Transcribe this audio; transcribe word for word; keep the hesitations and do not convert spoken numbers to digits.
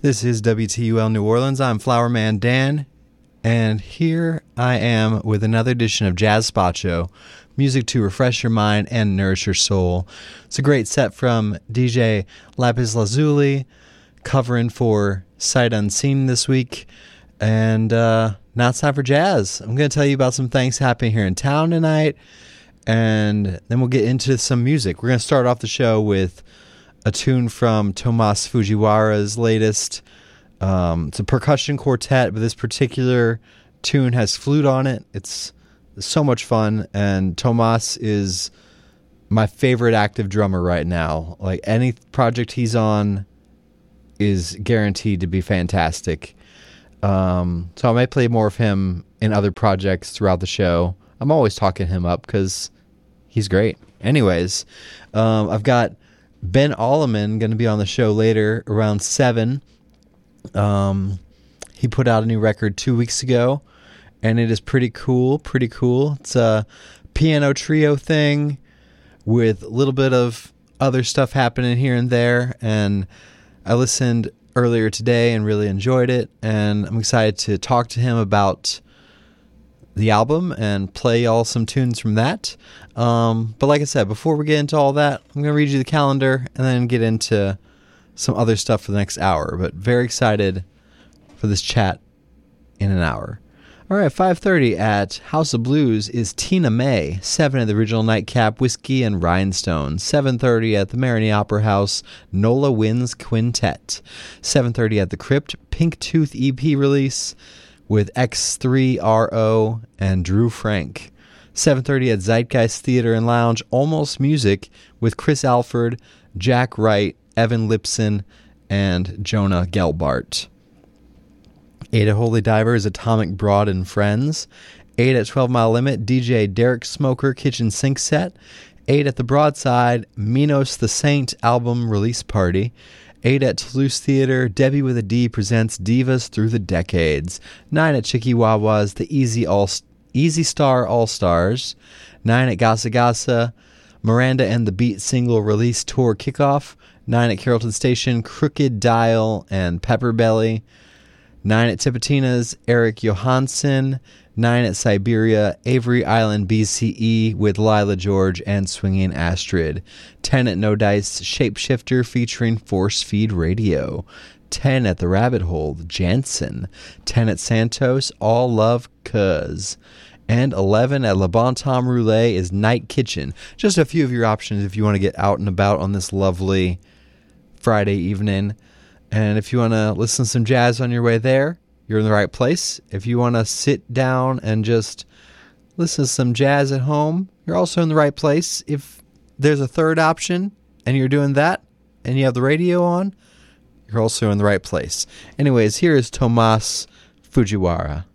This is W T U L New Orleans. I'm Flowerman Dan, and here I am with another edition of Jazz Spot Show, music to refresh your mind and nourish your soul. It's a great set from D J Lapis Lazuli, covering for Sight Unseen this week, and uh, now it's time for jazz. I'm going to tell you about some things happening here in town tonight, and then we'll get into some music. We're going to start off the show with a tune from Tomas Fujiwara's latest. Um, it's a percussion quartet, but this particular tune has flute on it. It's so much fun, and Tomas is my favorite active drummer right now. Like, any project he's on is guaranteed to be fantastic. Um, so I might play more of him in other projects throughout the show. I'm always talking him up because he's great. Anyways, um, I've got Ben Alleman going to be on the show later around seven. Um, he put out a new record two weeks ago, and it is pretty cool, pretty cool. It's a piano trio thing with a little bit of other stuff happening here and there, and I listened earlier today and really enjoyed it, and I'm excited to talk to him about the album and play all some tunes from that. Um, but like I said, before we get into all that, I'm going to read you the calendar and then get into some other stuff for the next hour. But very excited for this chat in an hour. All right, five thirty at House of Blues is Tina May. seven at the Original Nightcap, Whiskey and Rhinestones. seven thirty at the Marigny Opera House, Nola Winds Quintet. seven thirty at the Crypt, Pink Tooth E P release with X three R O and Drew Frank. seven thirty at Zeitgeist Theater and Lounge, Almost Music with Chris Alford, Jack Wright, Evan Lipson, and Jonah Gelbart. eight at Holy Divers, Atomic Broad and Friends. eight at twelve Mile Limit, D J Derek Smoker Kitchen Sink Set. eight at the Broadside, Minos the Saint album release party. eight at Toulouse Theater, Debbie with a D presents Divas Through the Decades. nine at Chicky Wawa's, The Easy All Easy Star All-Stars. nine at Gasa Gasa, Miranda and the Beat single release tour kickoff. nine at Carrollton Station, Crooked Dial and Pepper Belly. nine at Tipitina's, Eric Johansson. nine at Siberia, Avery Island B C E with Lila George and Swinging Astrid. ten at No Dice, Shapeshifter featuring Force Feed Radio. ten at the Rabbit Hole, Jansen. ten at Santos, All Love Cuz. And eleven at Le Bon Temps Roulette is Night Kitchen. Just a few of your options if you want to get out and about on this lovely Friday evening. And if you want to listen to some jazz on your way there, you're in the right place. If you want to sit down and just listen to some jazz at home, you're also in the right place. If there's a third option and you're doing that and you have the radio on, you're also in the right place. Anyways, here is Tomas Fujiwara.